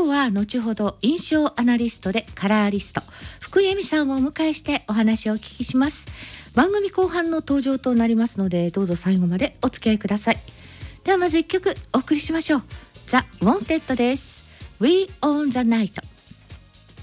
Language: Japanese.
は後ほど印象アナリストでカラーリスト福井恵美さんをお迎えしてお話をお聞きします。番組後半の登場となりますので、どうぞ最後までお付き合いください。ではまず1曲お送りしましょう。ザ・ウォンテッドです。We Own the Night。